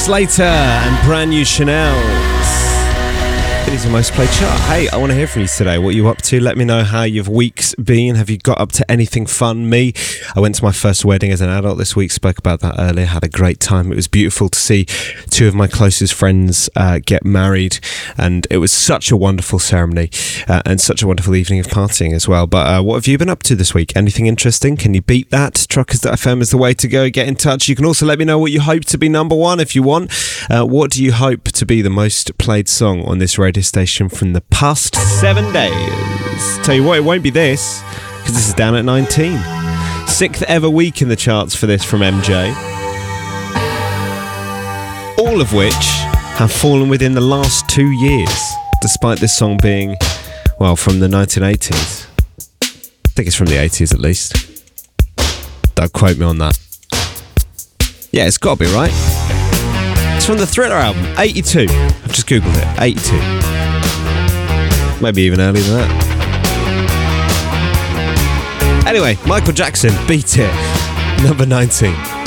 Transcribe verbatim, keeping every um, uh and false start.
Slater and Brand New Chanel. It is the most played chart. Hey, I want to hear from you today. What are you up to? Let me know how your week's been. Have you got up to anything fun? Me, I went to my first wedding as an adult this week. Spoke about that earlier. Had a great time. It was beautiful to see two of my closest friends uh, get married, and it was such a wonderful ceremony uh, and such a wonderful evening of partying as well. But uh, what have you been up to this week? Anything interesting? Can you beat that? Truckers dot f m is the way to go. Get in touch. You can also let me know what you hope to be number one if you want. Uh, what do you hope to be the most played song on this radio station from the past seven days? Tell you what, it won't be this, because this is down at nineteen. Sixth ever week in the charts for this from M J. All of which have fallen within the last two years, despite this song being, well, from the nineteen eighties. I think it's from the eighties at least. Don't quote me on that. Yeah, it's got to be right. It's from the Thriller album, eighty-two. I've just googled it, eighty-two. Maybe even earlier than that. Anyway, Michael Jackson, Beat It, number nineteen.